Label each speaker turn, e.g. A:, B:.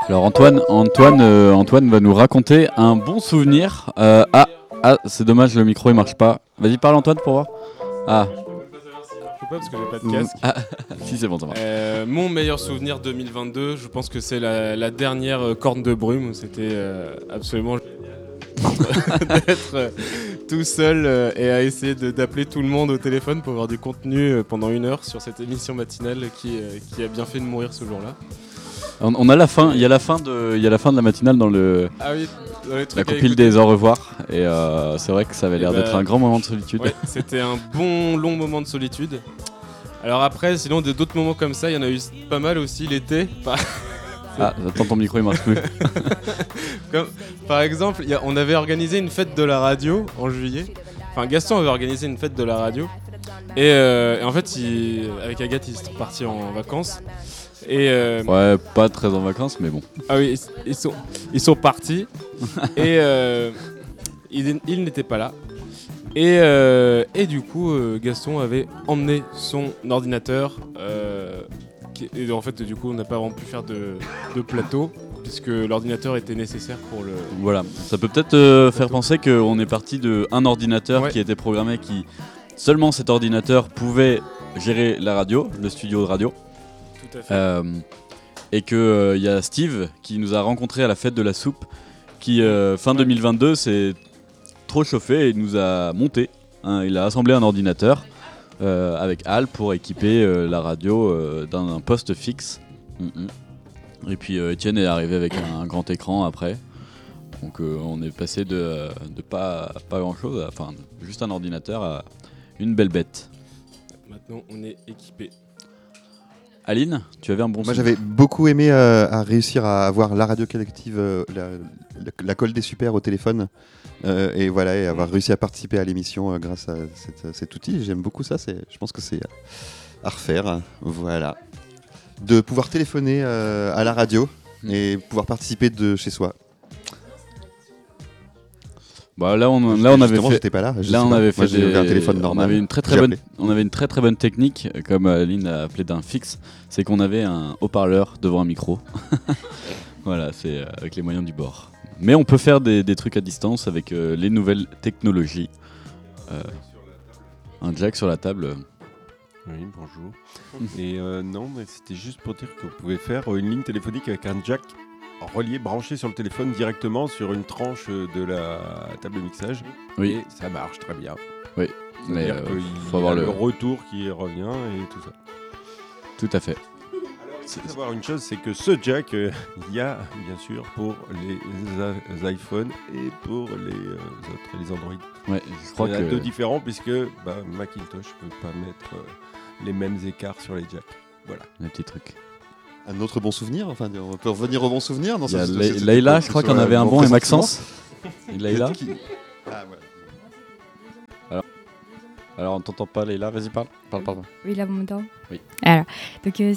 A: Alors Antoine va nous raconter un bon souvenir. C'est dommage, le micro il marche pas. Vas-y, parle Antoine pour voir. Ah,
B: Je peux pas parce que j'ai pas de casque.
A: si c'est bon, ça marche.
B: Mon meilleur souvenir 2022, je pense que c'est la dernière corne de brume. C'était absolument d'être tout seul et à essayer d'appeler tout le monde au téléphone pour avoir du contenu pendant 1 heure sur cette émission matinale qui a bien fait de mourir ce jour-là.
A: On a la fin, il y a la fin de la matinale dans
B: Ah oui, dans les
A: la
B: trucs à
A: compile
B: écouter.
A: des au revoir. Et c'est vrai que ça avait l'air d'être un grand moment de solitude.
B: Ouais, c'était un bon long moment de solitude. Alors après, sinon d'autres moments comme ça, il y en a eu pas mal aussi l'été.
A: Ah, attends, ton micro il marche plus.
B: Comme, par exemple, on avait organisé une fête de la radio en juillet. Enfin, Gaston avait organisé une fête de la radio. Et en fait, avec Agathe, ils sont partis en vacances. Et
A: Ouais, pas très en vacances, mais bon.
B: ah oui, ils sont partis. Et ils n'étaient pas là. Et du coup, Gaston avait emmené son ordinateur. Et en fait, du coup, on n'a pas vraiment pu faire de plateau, puisque l'ordinateur était nécessaire pour le...
A: Voilà, ça peut peut-être faire penser qu'on est parti d'un ordinateur
B: Ouais.
A: qui était programmé, qui seulement cet ordinateur pouvait gérer la radio, le studio de radio.
B: Tout à fait.
A: Et que y a Steve qui nous a rencontrés à la fête de la soupe, qui fin 2022 s'est trop chauffé et nous a monté. Il a assemblé un ordinateur avec Al pour équiper la radio d'un poste fixe. Et puis Étienne est arrivé avec un grand écran après. Donc on est passé de pas grand chose, enfin juste un ordinateur à une belle bête.
B: Maintenant, on est équipé.
A: Aline, tu avais un bon
C: Moi
A: souvenir.
C: j'avais beaucoup aimé à réussir à avoir la radio collective, la colle des super au téléphone, et voilà, et avoir réussi à participer à l'émission grâce à cet outil. J'aime beaucoup ça, je pense que c'est à refaire. Voilà. De pouvoir téléphoner à la radio et pouvoir participer de chez soi.
A: Bah là on
C: Justement,
A: avait fait.
C: j'étais pas là. je
A: Là,
C: sais
A: on
C: pas.
A: avait
C: Moi,
A: fait
C: j'avais un téléphone normal.
A: On avait une très très bonne technique, comme Aline a appelé d'un fixe, c'est qu'on avait un haut-parleur devant un micro. Voilà, c'est avec les moyens du bord. Mais on peut faire des trucs à distance avec les nouvelles technologies. Un jack sur la table.
D: Oui, bonjour. Et non, mais c'était juste pour dire qu'on pouvait faire une ligne téléphonique avec un jack relié, branché sur le téléphone directement sur une tranche de la table de mixage.
A: Oui.
D: Et ça marche très bien.
A: Oui, mais
D: C'est-à-dire qu'il
A: faut
D: y
A: avoir
D: a
A: le.
D: le retour qui revient et tout ça.
A: Tout à fait.
D: Il faut savoir une chose, c'est que ce jack, il y a bien sûr pour les iPhones et pour les autres, les Android.
A: Ouais, je crois
D: Il y en a
A: que.
D: deux différents puisque Macintosh ne peut pas mettre les mêmes écarts sur les jacks. Voilà.
A: Un petit truc.
C: Un autre bon souvenir. Enfin, on peut revenir au bon souvenir.
A: Il y a Leïla, je crois qu'il y en avait un bon, et Maxence. Et Leïla.
C: Ah, ouais.
A: Alors on t'entend pas, Leïla, vas-y parle. Parle.
E: Oui, là, vous m'entendez ?
A: Oui.
E: Alors, donc,